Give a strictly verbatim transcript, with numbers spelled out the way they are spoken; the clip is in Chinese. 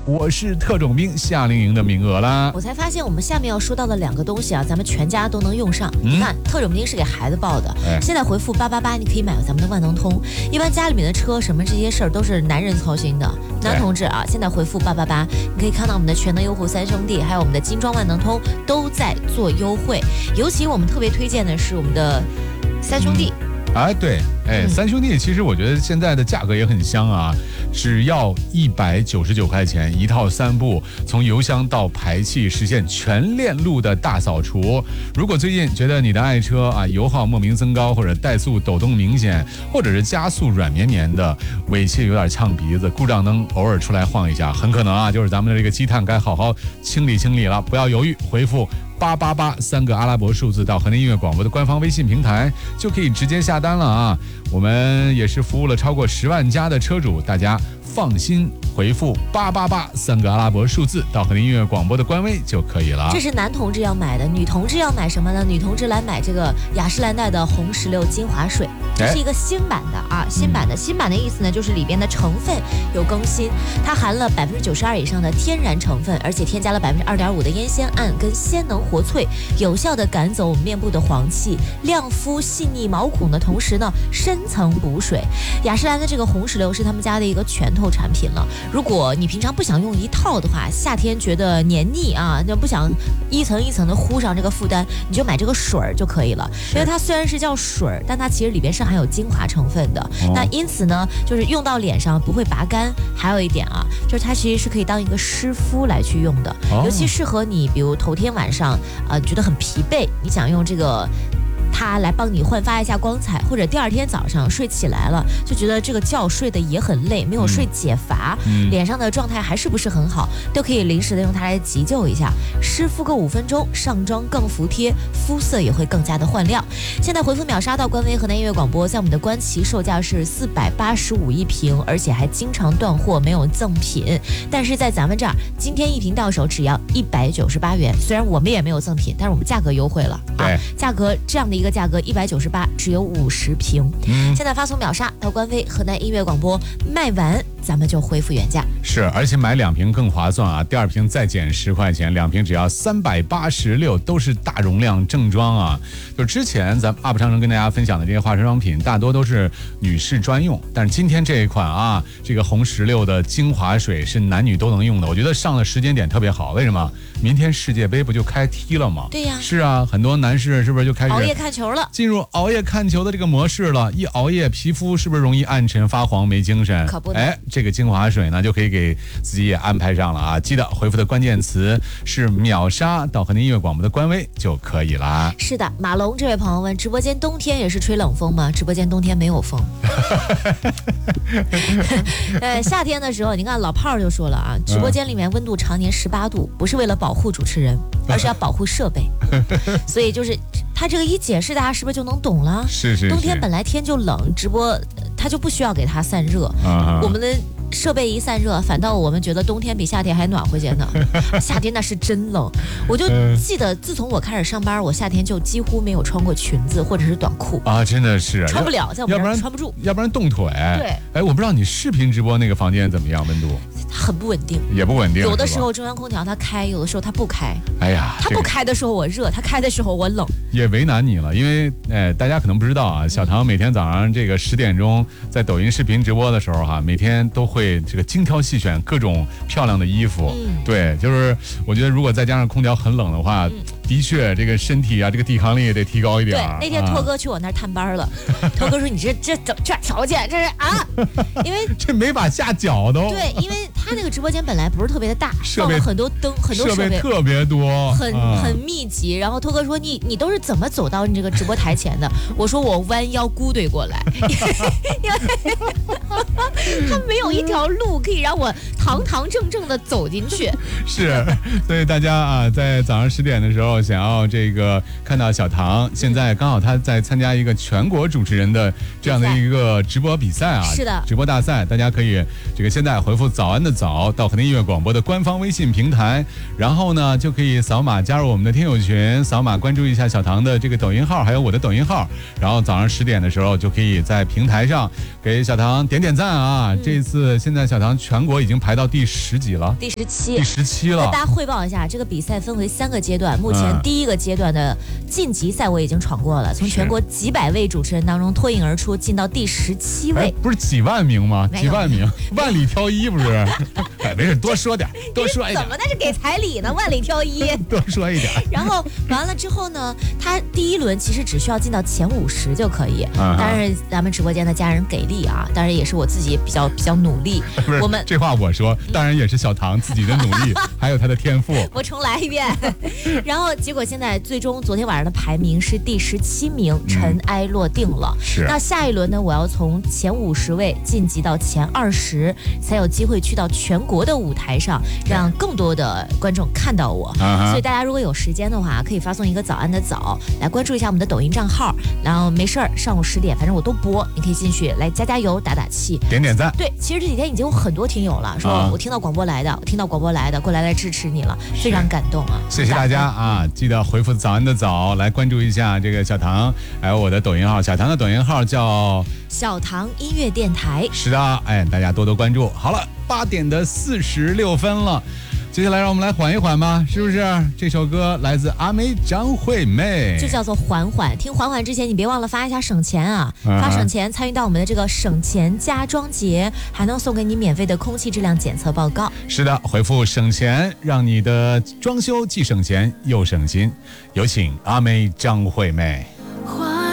我是特种兵夏令营的名额啦。 我才发现我们下面要说到的两个东西啊，咱们全家都能用上。嗯、你看，特种兵是给孩子报的，哎、现在回复八八八，你可以买咱们的万能通。一般家里面的车什么这些事儿都是男人操心的，男同志啊，现在回复八八八，你可以看到我们的全能优护三兄弟，还有我们的精装万能通都在做优惠。尤其我们特别推荐的是我们的三兄弟。 嗯哎，对，哎，嗯、三兄弟，其实我觉得现在的价格也很香啊，只要一百九十九块钱一套三部，从油箱到排气实现全链路的大扫除。如果最近觉得你的爱车啊油耗莫名增高，或者怠速抖动明显，或者是加速软绵绵的，尾气有点呛鼻子，故障灯偶尔出来晃一下，很可能啊就是咱们的这个积碳该好好清理清理了。不要犹豫，回复八八八三个阿拉伯数字到河南音乐广播的官方微信平台，就可以直接下单了啊！我们也是服务了超过十万家的车主，大家放心回复八八八三个阿拉伯数字到河南音乐广播的官微就可以了。 这是男同志要买的，女同志要买什么呢？女同志来买这个雅诗兰黛的红石榴精华水，这是一个新版的啊，新版的新版的意思呢，就是里边的成分有更新，它含了百分之九十二以上的天然成分，而且添加了百分之二点五的烟酰胺跟鲜能活萃，有效的赶走我们面部的黄气，亮肤细腻毛孔的同时呢，深层补水。雅诗兰的这个红石榴是他们家的一个全透产品了。如果你平常不想用一套的话，夏天觉得黏腻啊，就不想一层一层的糊上这个负担，你就买这个水儿就可以了。因为它虽然是叫水儿，但它其实里边是含有精华成分的。哦、那因此呢，就是用到脸上不会拔干。还有一点啊，就是它其实是可以当一个湿敷来去用的，哦、尤其适合你，比如头天晚上呃觉得很疲惫，你想用这个。它来帮你焕发一下光彩，或者第二天早上睡起来了就觉得这个觉睡得也很累，没有睡解乏，嗯、脸上的状态还是不是很好，都可以临时的用它来急救一下，湿敷个五分钟，上妆更服帖，肤色也会更加的焕亮。现在回复秒杀到官微河南音乐广播，在我们的官旗售价是四百八十五一瓶，而且还经常断货，没有赠品。但是在咱们这儿，今天一瓶到手只要一百九十八元，虽然我们也没有赠品，但是我们价格优惠了啊，价格这样的一个。一个价格一百九十八，只有五十瓶。嗯，现在发送秒杀到官微河南音乐广播，卖完咱们就恢复原价。 是，而且买两瓶更划算啊！第二瓶再减十块钱，两瓶只要三百八十六，都是大容量正装啊！就之前咱们 U P 商城跟大家分享的这些化妆品，大多都是女士专用，但是今天这一款啊，这个红石榴的精华水是男女都能用的。我觉得上的时间点特别好，为什么？明天世界杯不就开踢了吗？ 对呀， 是啊，很多男士是不是就开始熬夜看球了？ 进入熬夜看球的这个模式了。一熬夜，皮肤是不是容易暗沉发黄没精神？ 可不能。 哎，这个精华水呢，就可以给自己也安排上了啊！记得回复的关键词是秒杀到河南音乐广播的官微就可以啦。 是的，马龙这位朋友问，直播间冬天也是吹冷风吗？直播间冬天没有风。呃，夏天的时候，你看老炮儿就说了啊，直播间里面温度常年十八度，不是为了保护主持人，而是要保护设备。所以就是他这个一解释，大家是不是就能懂了？ 是是是。 冬天本来天就冷，直播他就不需要给它散热。啊、我们的设备一散热，反倒我们觉得冬天比夏天还暖和些呢。夏天那是真冷，我就记得自从我开始上班，我夏天就几乎没有穿过裙子或者是短裤啊，真的是穿不了，在我们这儿穿不住， 要不然冻腿。 对， 哎，我不知道你视频直播那个房间怎么样，温度很不稳定， 也不稳定。 有的时候中央空调它开，有的时候它不开。 哎呀， 它不开的时候我热，它开的时候我冷， 也为难你了。因为哎，大家可能不知道啊，小唐每天早上这个十点钟在抖音视频直播的时候哈、啊，每天都会这个精挑细选各种漂亮的衣服。嗯，对，就是我觉得如果再加上空调很冷的话。嗯，的确，这个身体啊，这个抵抗力也得提高一点。 对，那天拓哥去我那儿探班了，拓、啊、哥说：“你这这这这条件，这是啊，因为这没法下脚都。” 对，因为他那个直播间本来不是特别的大，放了很多灯，很多设备， 设备特别多， 很、啊、很密集。然后拓哥说：“你你都是怎么走到你这个直播台前的？”我说：“我弯腰咕怼过来，因为他没有一条路可以让我堂堂正正的走进去。” 是，所以大家啊，在早上十点的时候。 候想要这个看到小唐，现在刚好他在参加一个全国主持人的这样的一个直播比赛啊， 是的， 直播大赛，大家可以这个现在回复早安的早到和田音乐广播的官方微信平台，然后呢就可以扫码加入我们的听友群，扫码关注一下小唐的这个抖音号，还有我的抖音号，然后早上十点的时候就可以在平台上给小唐点点赞啊！嗯、这一次现在小唐全国已经排到第十几了， 第十七， 第十七了。 跟大家汇报一下，这个比赛分为三个阶段，目前第一个阶段的晋级赛我已经闯过了，从全国几百位主持人当中脱颖而出，进到第十七位。 不是几万名吗？几万名，万里挑一不是？哎，没事，多说点，多说一点。 怎么那是给彩礼呢？万里挑一， 多说一点。 然后完了之后呢，他第一轮其实只需要进到前五十就可以。当然，咱们直播间的家人给力啊，当然也是我自己比较比较努力。我们这话我说，当然也是小唐自己的努力，还有他的天赋。 我重来一遍。然后结果现在最终昨天晚上的排名是第十七名，尘埃落定了。 是。 那下一轮呢，我要从前五十位晋级到前二十，才有机会去到全国的舞台上，让更多的观众看到我。 Uh-huh. 所以大家如果有时间的话，可以发送一个早安的早来关注一下我们的抖音账号，然后没事儿上午十点，反正我都播，你可以进去来加加油、打打气、 点点赞。 对，其实这几天已经有很多听友了，说、uh-huh. 我听到广播来的，我听到广播来的，过来来支持你了，非常感动啊！ 谢谢大家啊！记得回复早安的早来关注一下这个小唐，还有我的抖音号，小唐的抖音号叫小唐音乐电台。 是的，哎，大家多多关注。好了，八点的四十六分了。接下来让我们来缓一缓吧，是不是？这首歌来自阿妹张惠妹， 就叫做缓缓。听缓缓之前，你别忘了发一下省钱啊！啊发省钱，参与到我们的这个省钱家装节，还能送给你免费的空气质量检测报告。 是的，回复省钱，让你的装修既省钱又省心。有请阿妹张惠妹。